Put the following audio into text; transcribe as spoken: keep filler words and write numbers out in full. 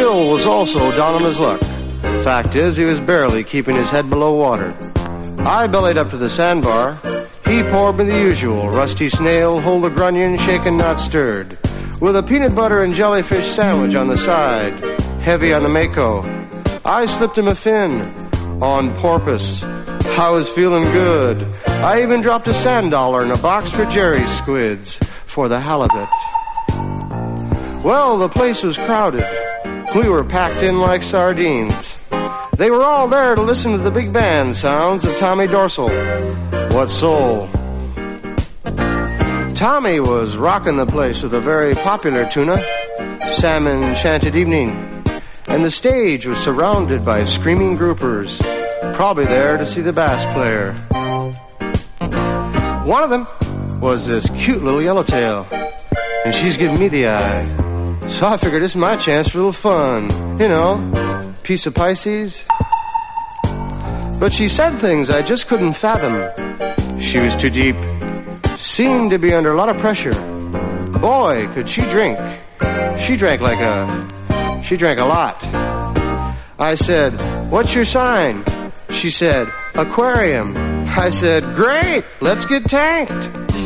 Bill was also down on his luck. Fact is, he was barely keeping his head below water. I bellied up to the sandbar. He poured me the usual rusty snail, hold a grunion, shaken not stirred, with a peanut butter and jellyfish sandwich on the side, heavy on the Mako. I slipped him a fin on porpoise. I was feeling good. I even dropped a sand dollar in a box for Jerry's squids for the halibut. Well, the place was crowded. We were packed in like sardines. They were all there to listen to the big band sounds of Tommy Dorsal. What soul? Tommy was rocking the place with a very popular tuna, Salmon Enchanted Evening, and the stage was surrounded by screaming groupers, probably there to see the bass player. One of them was this cute little yellowtail, and she's giving me the eye. So I figured this is my chance for a little fun, you know, piece of Pisces. But she said things I just couldn't fathom. She was too deep, seemed to be under a lot of pressure. Boy, could she drink. She drank like a, she drank a lot. I said, what's your sign? She said, aquarium. I said, great, let's get tanked.